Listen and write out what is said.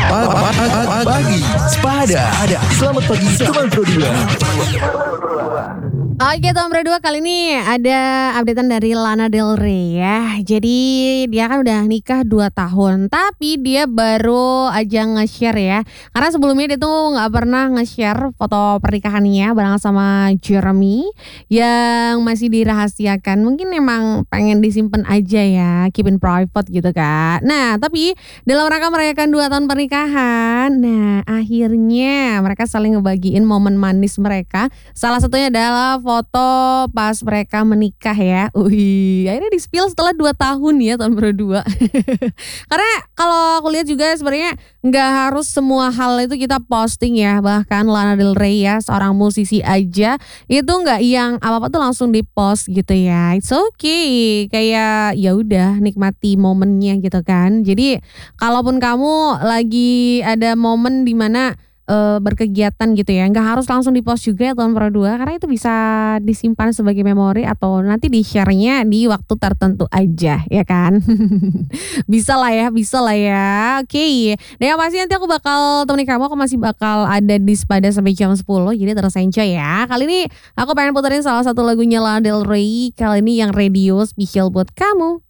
Pagi Sepada. Selamat pagi teman Pro 2. Oke, Tom Pro 2 kali ini ada updatean dari Lana Del Rey ya. Jadi dia kan udah nikah 2 tahun, tapi dia baru aja nge-share ya. Karena sebelumnya dia tuh nggak pernah nge-share foto pernikahannya bareng sama Jeremy yang masih dirahasiakan. Mungkin emang pengen disimpan aja ya, keep in private gitu kan. Nah, tapi dalam rangka merayakan 2 tahun pernikahan, nah akhirnya mereka saling ngebagiin momen manis mereka. Salah satunya adalah foto pas mereka menikah ya. Wih, akhirnya di-spill setelah 2 tahun ya tahun berdua. Karena kalau aku lihat juga sebenarnya nggak harus semua hal itu kita posting ya. Bahkan Lana Del Rey ya, seorang musisi aja itu nggak yang apa-apa tuh langsung di-post gitu ya. It's okay. Kayak ya udah nikmati momennya gitu kan. Jadi kalaupun kamu lagi ada momen di mana berkegiatan gitu ya, nggak harus langsung di-post juga ya tahun Pro 2 karena itu bisa disimpan sebagai memori atau nanti di-share-nya di waktu tertentu aja ya kan. Bisa lah ya. Oke. Dan yang pasti nanti aku bakal temenin kamu, aku masih bakal ada di Sepada sampai jam 10, jadi terus enjoy ya. Kali ini aku pengen puterin salah satu lagunya Lana Del Rey, kali ini yang radio spesial buat kamu.